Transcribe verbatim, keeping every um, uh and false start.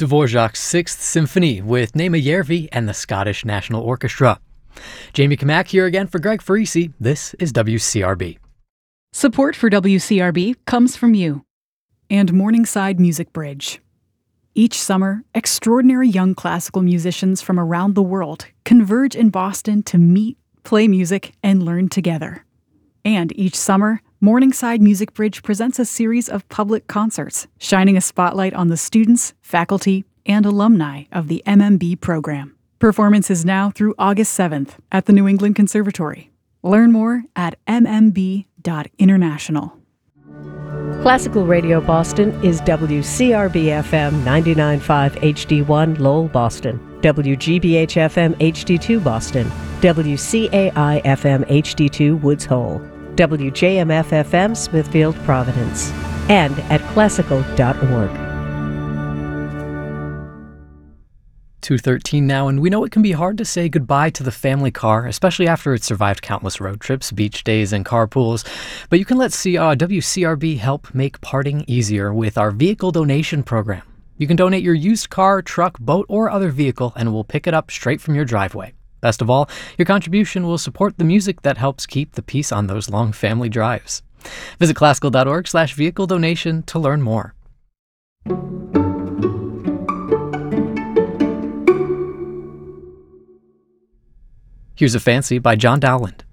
Dvorak's Sixth Symphony with Nema Järvi and the Scottish National Orchestra. Jamie Kamak here again for Greg Farisi. This is W C R B. Support for W C R B comes from you and Morningside Music Bridge. Each summer, extraordinary young classical musicians from around the world converge in Boston to meet, play music, and learn together. And each summer, Morningside Music Bridge presents a series of public concerts, shining a spotlight on the students, faculty, and alumni of the M M B program. Performance is now through August seventh at the New England Conservatory. Learn more at m m b dot international. Classical Radio Boston is W C R B F M ninety-nine point five H D one Lowell, Boston, W G B H F M H D two Boston, W C A I F M H D two Woods Hole, W J M F F M Smithfield, Providence, and at classical dot org. two thirteen now, and we know it can be hard to say goodbye to the family car, especially after it's survived countless road trips, beach days, and carpools. But you can let C- uh, W C R B help make parting easier with our vehicle donation program. You can donate your used car, truck, boat, or other vehicle, and we'll pick it up straight from your driveway. Best of all, your contribution will support the music that helps keep the peace on those long family drives. Visit classical dot org slash vehicle donation to learn more. Here's a Fancy by John Dowland.